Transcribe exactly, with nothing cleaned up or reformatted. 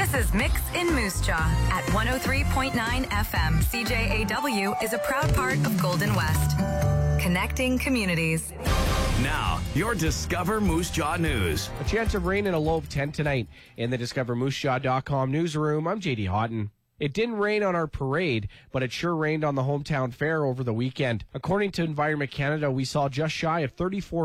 This is Mix in Moose Jaw at one oh three point nine F M. C J A W is a proud part of Golden West. Connecting communities. Now, your Discover Moose Jaw News. A chance of rain and a low of ten tonight in the discover moose jaw dot com newsroom. I'm J D Houghton. It didn't rain on our parade, but it sure rained on the hometown fair over the weekend. According to Environment Canada, we saw just shy of thirty-four